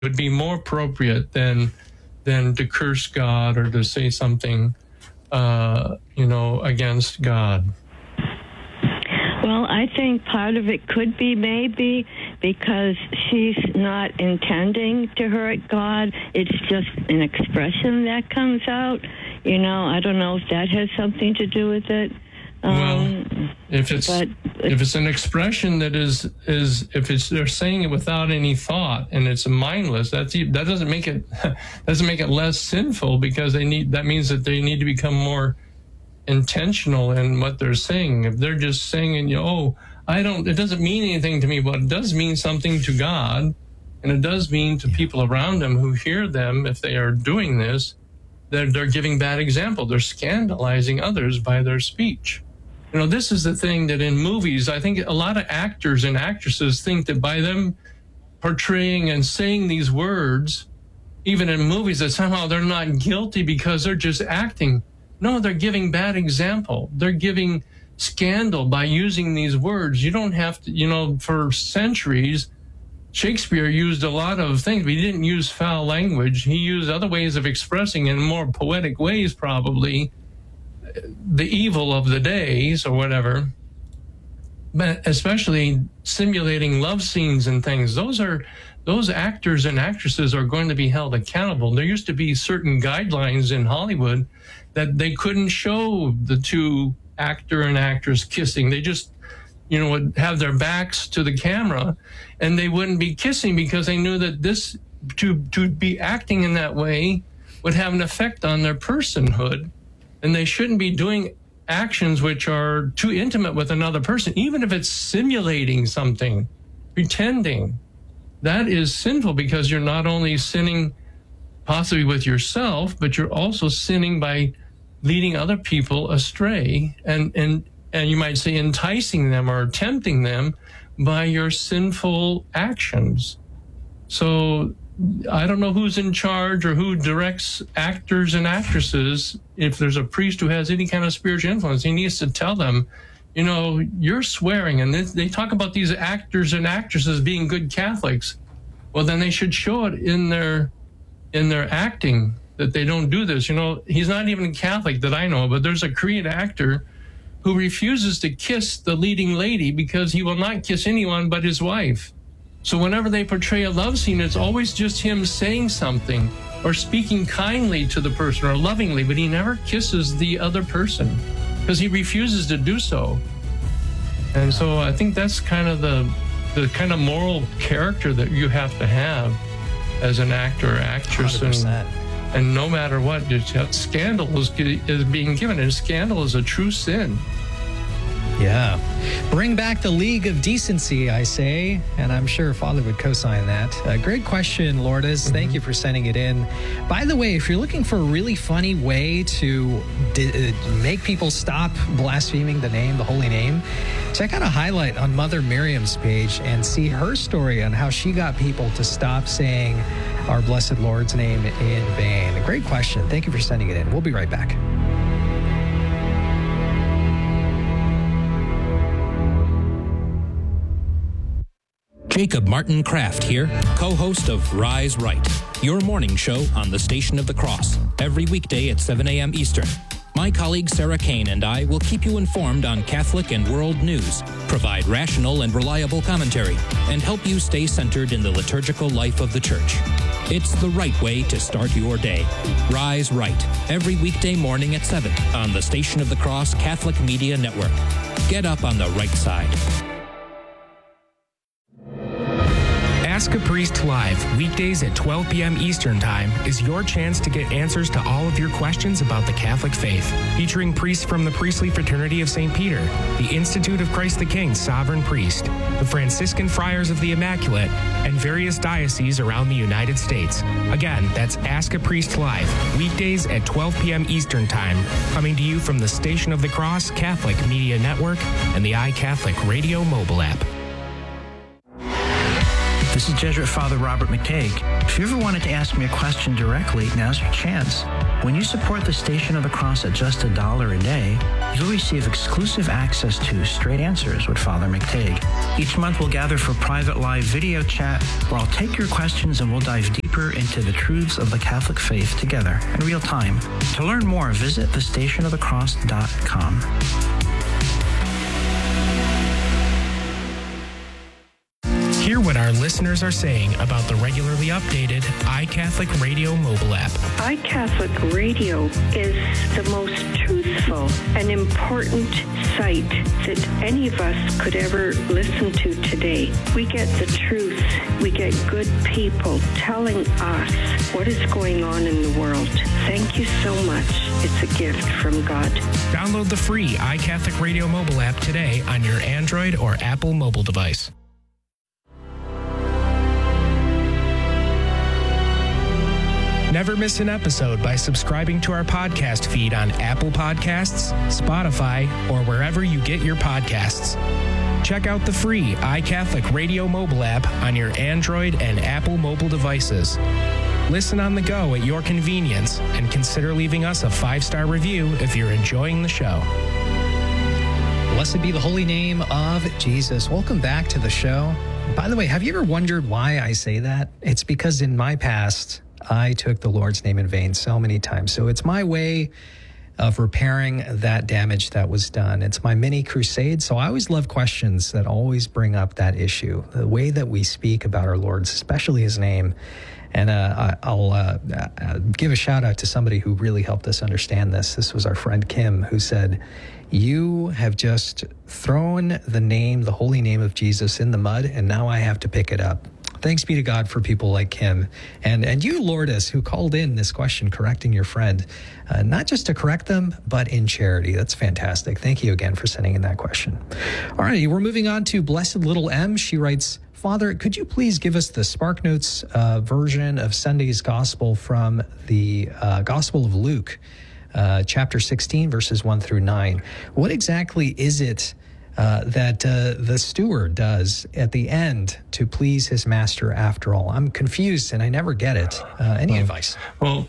would be more appropriate than to curse God or to say something, against God. Well, I think part of it could be maybe because she's not intending to hurt God. It's just an expression that comes out. I don't know if that has something to do with it. Well, if it's an expression that is they're saying it without any thought and it's mindless, that doesn't make it less sinful, because that means that they need to become more intentional in what they're saying. If they're just saying, it doesn't mean anything to me, but it does mean something to God, and it does mean to people around them who hear them. If they are doing this, they're giving bad example. They're scandalizing others by their speech. This is the thing that in movies, I think a lot of actors and actresses think that by them portraying and saying these words, even in movies, that somehow they're not guilty because they're just acting. No, they're giving bad example. They're giving scandal by using these words. You don't have to, for centuries, Shakespeare used a lot of things, but he didn't use foul language. He used other ways of expressing in more poetic ways, probably, the evil of the days or whatever, but especially simulating love scenes and things. Those actors and actresses are going to be held accountable. There used to be certain guidelines in Hollywood that they couldn't show the two actor and actress kissing. They just, would have their backs to the camera and they wouldn't be kissing because they knew that this, to be acting in that way would have an effect on their personhood. And they shouldn't be doing actions which are too intimate with another person, even if it's simulating something, pretending. That is sinful, because you're not only sinning possibly with yourself, but you're also sinning by leading other people astray and you might say enticing them or tempting them by your sinful actions. So I don't know who's in charge or who directs actors and actresses. If there's a priest who has any kind of spiritual influence, he needs to tell them, you're swearing. And they talk about these actors and actresses being good Catholics. Well, then they should show it in their acting that they don't do this. He's not even a Catholic that I know, but there's a Korean actor who refuses to kiss the leading lady because he will not kiss anyone but his wife. So whenever they portray a love scene, it's always just him saying something or speaking kindly to the person or lovingly, but he never kisses the other person because he refuses to do so. And so I think that's kind of the kind of moral character that you have to have as an actor or actress. 100%. And no matter what, scandal is being given, and scandal is a true sin. Yeah. Bring back the League of Decency, I say, and I'm sure Father would co-sign that. Great question, Lourdes. Thank you for sending it in. By the way, if you're looking for a really funny way to make people stop blaspheming the holy name, check out a highlight on Mother Miriam's page and see her story on how she got people to stop saying our blessed Lord's name in vain. A great question. Thank you for sending it in. We'll be right back. Jacob Martin Kraft here, co-host of Rise Right, your morning show on the Station of the Cross, every weekday at 7 a.m. Eastern. My colleague Sarah Kane and I will keep you informed on Catholic and world news, provide rational and reliable commentary, and help you stay centered in the liturgical life of the Church. It's the right way to start your day. Rise Right, every weekday morning at 7 on the Station of the Cross Catholic Media Network. Get up on the right side. Ask a Priest Live, weekdays at 12 p.m. Eastern Time, is your chance to get answers to all of your questions about the Catholic faith. Featuring priests from the Priestly Fraternity of St. Peter, the Institute of Christ the King Sovereign Priest, the Franciscan Friars of the Immaculate, and various dioceses around the United States. Again, that's Ask a Priest Live, weekdays at 12 p.m. Eastern Time, coming to you from the Station of the Cross Catholic Media Network and the iCatholic Radio mobile app. The This is Jesuit Father Robert McTague. If you ever wanted to ask me a question directly, now's your chance. When you support the Station of the Cross at just $1 a day, you'll receive exclusive access to Straight Answers with Father McTague. Each month we'll gather for private live video chat where I'll take your questions and we'll dive deeper into the truths of the Catholic faith together in real time. To learn more, visit thestationofthecross.com. Hear what our listeners are saying about the regularly updated iCatholic Radio mobile app. iCatholic Radio is the most truthful and important site that any of us could ever listen to today. We get the truth. We get good people telling us what is going on in the world. Thank you so much. It's a gift from God. Download the free iCatholic Radio mobile app today on your Android or Apple mobile device. Never miss an episode by subscribing to our podcast feed on Apple Podcasts, Spotify, or wherever you get your podcasts. Check out the free iCatholic Radio mobile app on your Android and Apple mobile devices. Listen on the go at your convenience and consider leaving us a 5-star review if you're enjoying the show. Blessed be the holy name of Jesus. Welcome back to the show. By the way, have you ever wondered why I say that? It's because in my past, I took the Lord's name in vain so many times. So it's my way of repairing that damage that was done. It's my mini crusade. So I always love questions that always bring up that issue, the way that we speak about our Lord, especially his name. And I'll give a shout out to somebody who really helped us understand this. This was our friend Kim, who said, "You have just thrown the holy name of Jesus in the mud, and now I have to pick it up." Thanks be to God for people like him. And you, Lourdes, who called in this question, correcting your friend, not just to correct them, but in charity. That's fantastic. Thank you again for sending in that question. All right, we're moving on to Blessed Little M. She writes, "Father, could you please give us the SparkNotes version of Sunday's Gospel from the Gospel of Luke, chapter 16, verses 1 through 9. What exactly is it that the steward does at the end to please his master after all? I'm confused and I never get it. Any advice?" Well,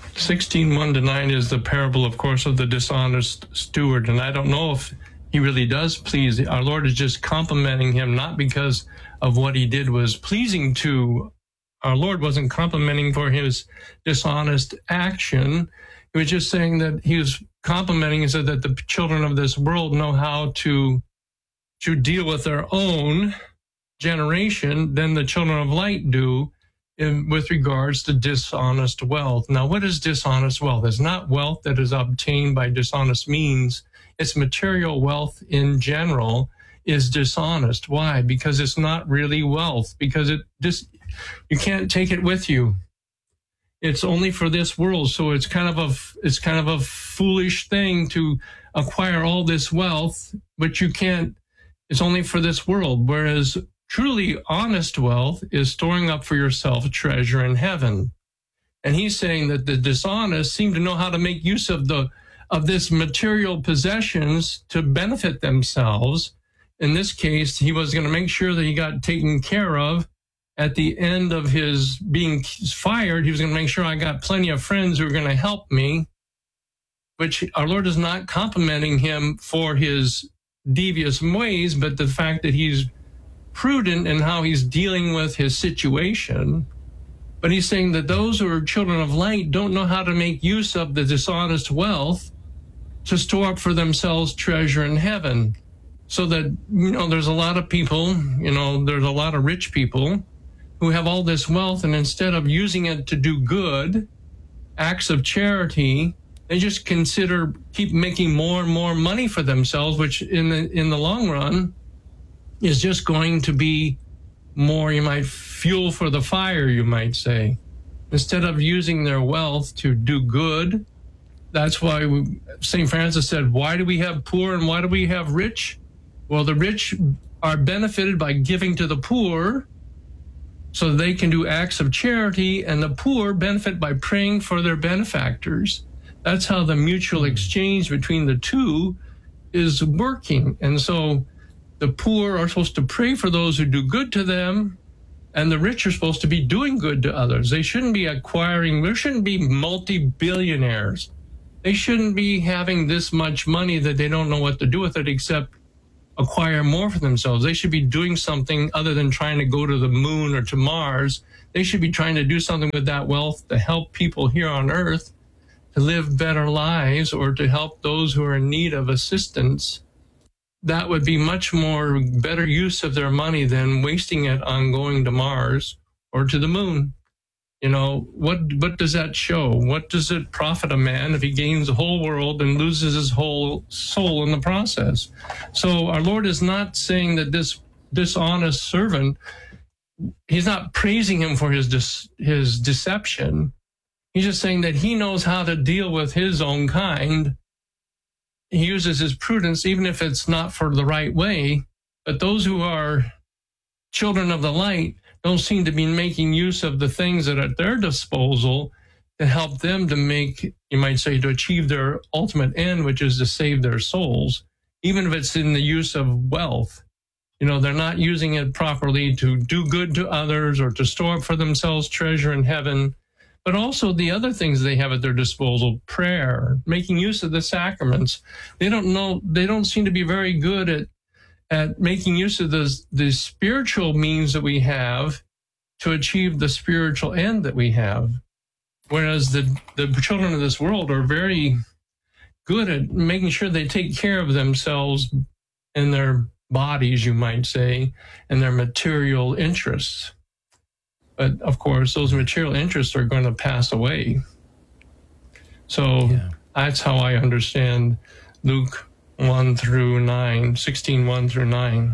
16:1-9 is the parable, of course, of the dishonest steward. And I don't know if he really does please. Our Lord is just complimenting him, not because of what he did was pleasing to. Our Lord wasn't complimenting for his dishonest action. He was just saying that he was complimenting so that the children of this world know how to deal with their own generation than the children of light do with regards to dishonest wealth. Now, what is dishonest wealth? It's not wealth that is obtained by dishonest means. It's material wealth in general is dishonest. Why? Because it's not really wealth, because you can't take it with you. It's only for this world. So it's kind of a foolish thing to acquire all this wealth, but you can't. It's only for this world. Whereas truly honest wealth is storing up for yourself treasure in heaven. And he's saying that the dishonest seem to know how to make use of this material possessions to benefit themselves. In this case, he was going to make sure that he got taken care of. At the end of his being fired, he was going to make sure I got plenty of friends who were going to help me, which our Lord is not complimenting him for his devious ways, but the fact that he's prudent in how he's dealing with his situation. But he's saying that those who are children of light don't know how to make use of the dishonest wealth to store up for themselves treasure in heaven. So that, there's a lot of people, there's a lot of rich people who have all this wealth, and instead of using it to do good, acts of charity, they just keep making more and more money for themselves, which in the long run is just going to be more, fuel for the fire, you might say. Instead of using their wealth to do good, that's why St. Francis said, why do we have poor and why do we have rich? Well, the rich are benefited by giving to the poor, so they can do acts of charity, and the poor benefit by praying for their benefactors. That's how the mutual exchange between the two is working. And so the poor are supposed to pray for those who do good to them, And the rich are supposed to be doing good to others. They shouldn't be there shouldn't be multi-billionaires. They shouldn't be having this much money that they don't know what to do with it except acquire more for themselves. They should be doing something other than trying to go to the moon or to Mars. They should be trying to do something with that wealth to help people here on Earth to live better lives or to help those who are in need of assistance. That would be much more better use of their money than wasting it on going to Mars or to the moon. You know, what does that show? What does it profit a man if he gains the whole world and loses his whole soul in the process? So our Lord is not saying that this dishonest servant, he's not praising him for his deception. He's just saying that he knows how to deal with his own kind. He uses his prudence, even if it's not for the right way. But those who are children of the light don't seem to be making use of the things that are at their disposal to help them to make, you might say, to achieve their ultimate end, which is to save their souls, even if it's in the use of wealth. You know, they're not using it properly to do good to others or to store up for themselves treasure in heaven, but also the other things they have at their disposal, prayer, making use of the sacraments. They don't seem to be very good at making use of the spiritual means that we have to achieve the spiritual end that we have. Whereas the children of this world are very good at making sure they take care of themselves and their bodies, you might say, and their material interests. But of course, those material interests are going to pass away. So that's how I understand Luke 1 through 9, 16, 1 through 9.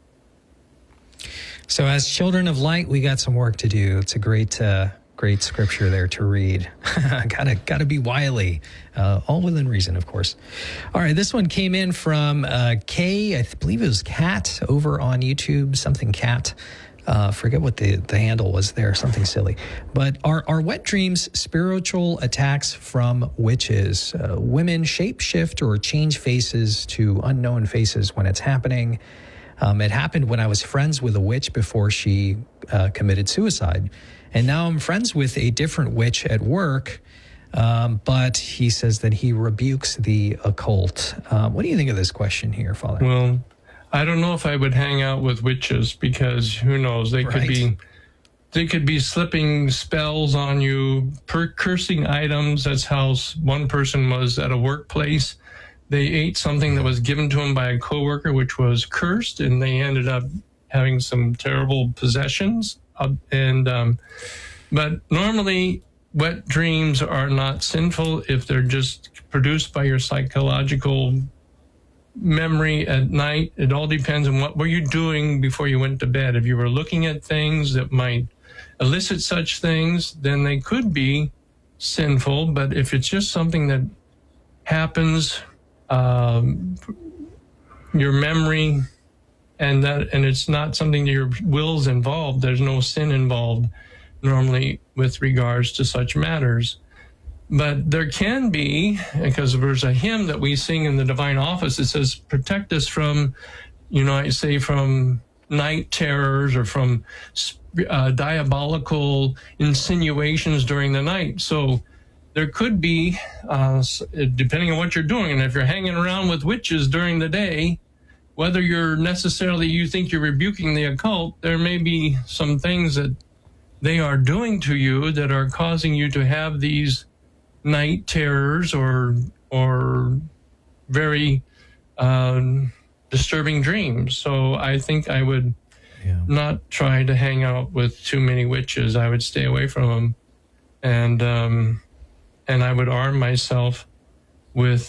So as children of light, we got some work to do. It's a great scripture there to read. Gotta be wily, all within reason, of course. All right, this one came in from Kay, I believe it was Cat, over on YouTube, something Cat. Forget what the handle was there, something silly. But are wet dreams spiritual attacks from witches? Women shape-shift or change faces to unknown faces when it's happening. It happened when I was friends with a witch before she committed suicide. And now I'm friends with a different witch at work, but he says that he rebukes the occult. What do you think of this question here, Father? Well, I don't know if I would hang out with witches because who knows? They could be slipping spells on you, cursing items. That's how one person was at a workplace. They ate something that was given to them by a coworker, which was cursed, and they ended up having some terrible possessions. But normally, wet dreams are not sinful if they're just produced by your psychological memory at night. It all depends on what were you doing before you went to bed. If you were looking at things that might elicit such things, then they could be sinful. But if it's just something that happens, your memory, and it's not something that your will's involved, there's no sin involved normally with regards to such matters. But there can be, because there's a hymn that we sing in the Divine Office that says, protect us from, from night terrors or from diabolical insinuations during the night. So there could be, depending on what you're doing, and if you're hanging around with witches during the day, whether you think you're rebuking the occult, there may be some things that they are doing to you that are causing you to have these night terrors or very disturbing dreams. So I think I would not try to hang out with too many witches. I would stay away from them, and I would arm myself with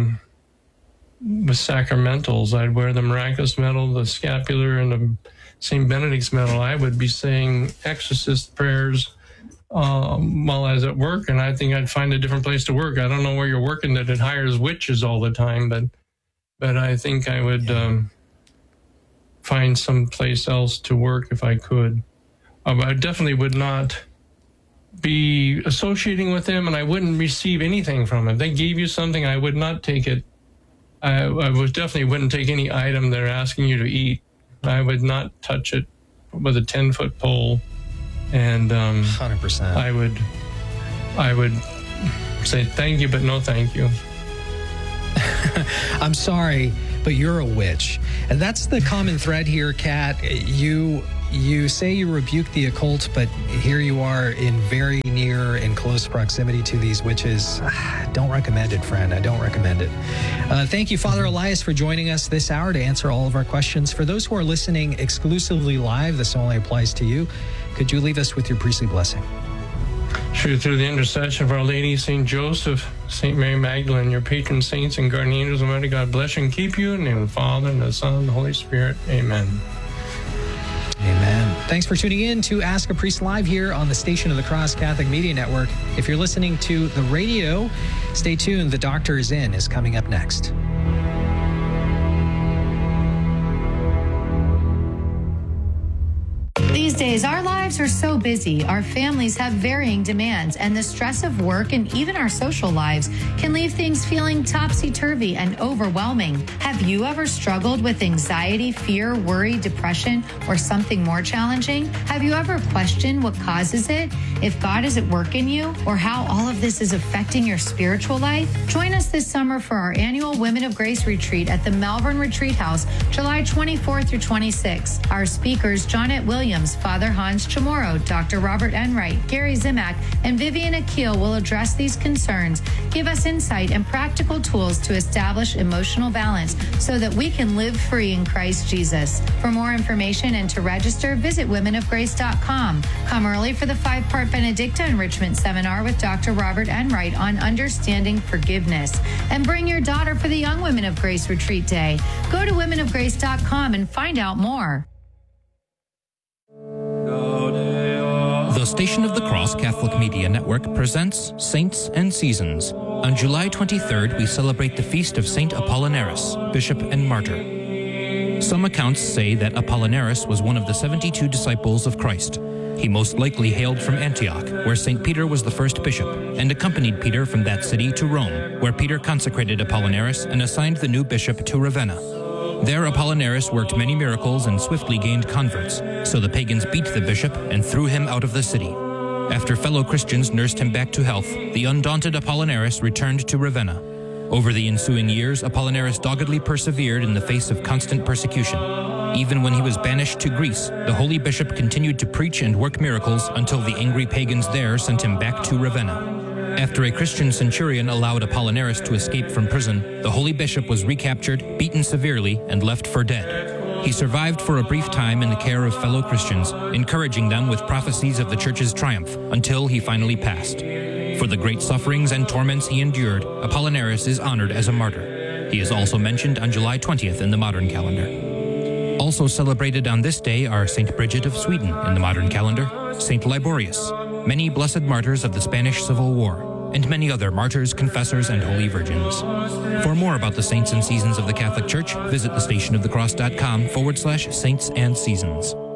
sacramentals. I'd wear the miraculous medal, the scapular, and the St. Benedict's medal. I would be saying exorcist prayers while I was at work, and I think I'd find a different place to work. I don't know where you're working that it hires witches all the time, but I think I would find some place else to work if I could. I definitely would not be associating with them, and I wouldn't receive anything from them. If they gave you something, I would not take it. I definitely wouldn't take any item they're asking you to eat. I would not touch it with a 10-foot pole, and 100%. I would say thank you, but no thank you. I'm sorry, but you're a witch. And that's the common thread here, Kat. You say you rebuke the occult, but here you are in very near and close proximity to these witches. Don't recommend it, friend. I don't recommend it. Thank you, Father Elias, for joining us this hour to answer all of our questions. For those who are listening exclusively live, this only applies to you. Could you leave us with your priestly blessing? Sure, through the intercession of Our Lady, St. Joseph, St. Mary Magdalene, your patron saints and guardian angels, Almighty God bless you and keep you. In the name of the Father, and the Son, and the Holy Spirit. Amen. Amen. Thanks for tuning in to Ask a Priest Live here on the Station of the Cross Catholic Media Network. If you're listening to the radio, stay tuned. The Doctor is In is coming up next. These days, our lives are so busy, our families have varying demands, and the stress of work and even our social lives can leave things feeling topsy-turvy and overwhelming. Have you ever struggled with anxiety, fear, worry, depression, or something more challenging? Have you ever questioned what causes it, if God is at work in you, or how all of this is affecting your spiritual life? Join us this summer for our annual Women of Grace Retreat at the Malvern Retreat House, July 24th through 26th. Our speakers, Johnette Williams, Father Hans Chamorro, Dr. Robert Enright, Gary Zimak, and Vivian Akil will address these concerns, give us insight and practical tools to establish emotional balance so that we can live free in Christ Jesus. For more information and to register, visit womenofgrace.com. Come early for the 5-part Benedicta Enrichment Seminar with Dr. Robert Enright on understanding forgiveness. And bring your daughter for the Young Women of Grace Retreat Day. Go to womenofgrace.com and find out more. The Station of the Cross Catholic Media Network presents Saints and Seasons. On July 23rd, we celebrate the feast of Saint Apollinaris, Bishop and Martyr. Some accounts say that Apollinaris was one of the 72 disciples of Christ. He most likely hailed from Antioch, where St. Peter was the first bishop, and accompanied Peter from that city to Rome, where Peter consecrated Apollinaris and assigned the new bishop to Ravenna. There, Apollinaris worked many miracles and swiftly gained converts, so the pagans beat the bishop and threw him out of the city. After fellow Christians nursed him back to health, the undaunted Apollinaris returned to Ravenna. Over the ensuing years, Apollinaris doggedly persevered in the face of constant persecution. Even when he was banished to Greece, the holy bishop continued to preach and work miracles until the angry pagans there sent him back to Ravenna. After a Christian centurion allowed Apollinaris to escape from prison, the holy bishop was recaptured, beaten severely, and left for dead. He survived for a brief time in the care of fellow Christians, encouraging them with prophecies of the church's triumph, until he finally passed. For the great sufferings and torments he endured, Apollinaris is honored as a martyr. He is also mentioned on July 20th in the modern calendar. Also celebrated on this day are St. Bridget of Sweden in the modern calendar, St. Liborius, many blessed martyrs of the Spanish Civil War, and many other martyrs, confessors, and holy virgins. For more about the saints and seasons of the Catholic Church, visit thestationofthecross.com/saints and seasons.